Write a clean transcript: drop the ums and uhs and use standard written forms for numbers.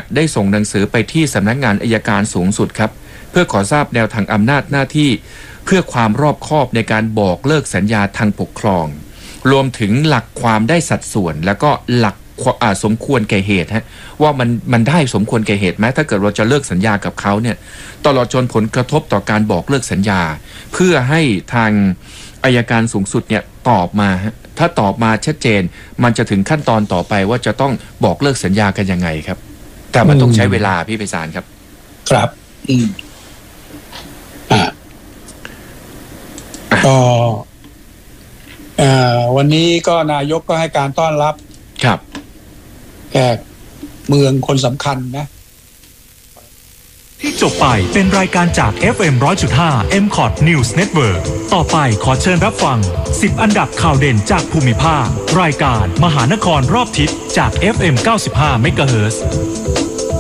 ได้ส่งหนังสือไปที่สำนักงานอัยการสูงสุดครับเพื่อขอทราบแนวทางอำนาจหน้าที่เพื่อความรอบคอบในการบอกเลิกสัญญาทางปกครองรวมถึงหลักความได้สัดส่วนแล้วก็หลักสมควรแก่เหตุฮะว่ามันได้สมควรแก่เหตุไหมถ้าเกิดเราจะเลิกสัญญากับเขาเนี่ยตลอดจนผลกระทบต่อการบอกเลิกสัญญาเพื่อให้ทางอัยการสูงสุดเนี่ยตอบมาถ้าตอบมาชัดเจนมันจะถึงขั้นตอนต่อไปว่าจะต้องบอกเลิกสัญญากันยังไงครับแต่มันต้องใช้เวลาพี่ไพศาลครับครับก็วันนี้ก็นายกก็ให้การต้อนรับครับแขกเมืองคนสำคัญนะที่จบไปเป็นรายการจาก FM 100.5 MCOT News Network ต่อไปขอเชิญรับฟัง10อันดับข่าวเด่นจากภูมิภาครายการมหานครรอบทิศจาก FM 95 MHz